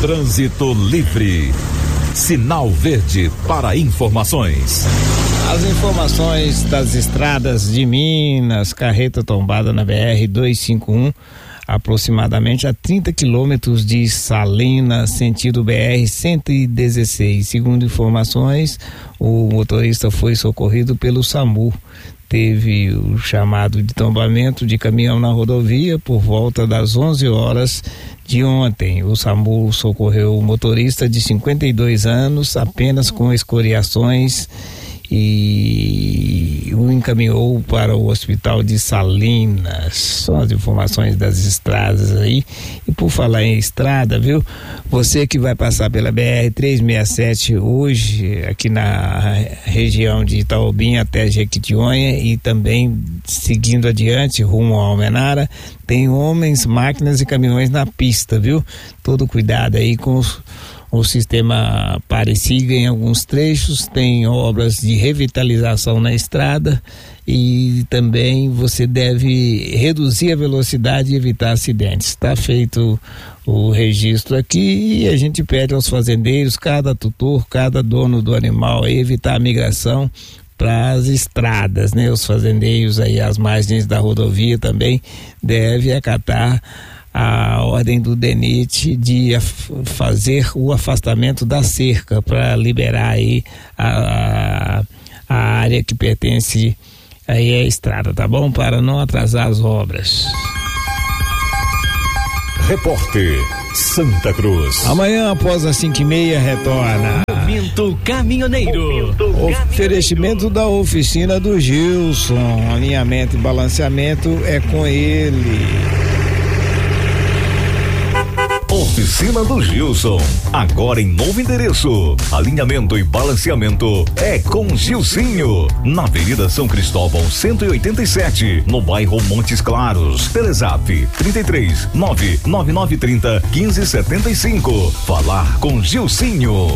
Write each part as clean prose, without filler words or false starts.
Trânsito livre. Sinal verde para informações. As informações das estradas de Minas, carreta tombada na BR-251, aproximadamente a 30 quilômetros de Salinas, sentido BR-116. Segundo informações, o motorista foi socorrido pelo SAMU. Teve o chamado de tombamento de caminhão na rodovia por volta das 11 horas de ontem. O SAMU socorreu o motorista de 52 anos, apenas com escoriações, e o encaminhou para o hospital de Salinas. São as informações das estradas aí. E por falar em estrada, viu? Você que vai passar pela BR-367 hoje, aqui na região de Itaobim até Jequitinhonha e também seguindo adiante rumo a Almenara, tem homens, máquinas e caminhões na pista, viu? Todo cuidado aí com o sistema pare e siga em alguns trechos, tem obras de revitalização na estrada e também você deve reduzir a velocidade e evitar acidentes. Está feito o registro aqui e a gente pede aos fazendeiros, cada tutor, cada dono do animal, evitar a migração para as estradas, né? Os fazendeiros aí às margens da rodovia também devem acatar a ordem do DENIT de fazer o afastamento da cerca para liberar aí a área que pertence aí à estrada, tá bom? Para não atrasar as obras. Repórter Santa Cruz. Amanhã após as 5h30 retorna Momento Caminhoneiro. Oferecimento da oficina do Gilson, alinhamento e balanceamento é com ele. Oficina do Gilson, agora em novo endereço. Alinhamento e balanceamento é com Gilcinho, na Avenida São Cristóvão 187, no bairro Montes Claros. Telezap 33 99930 1575. Falar com Gilcinho.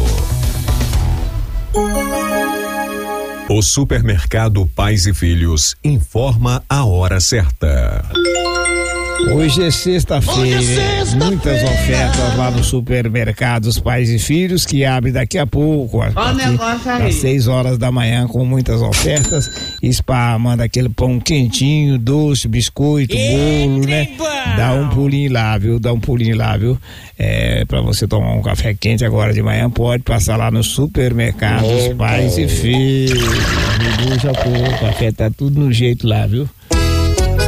O supermercado Pais e Filhos informa a hora certa. Hoje é sexta-feira, muitas ofertas lá no supermercados Pais e Filhos, que abre daqui a pouco, às 6 horas da manhã, com muitas ofertas. Spa manda aquele pão quentinho, doce, biscoito, bolo, né? Dá um pulinho lá, viu? Pra você tomar um café quente agora de manhã, pode passar lá no supermercados Pais e Filhos. O café tá tudo no jeito lá, viu?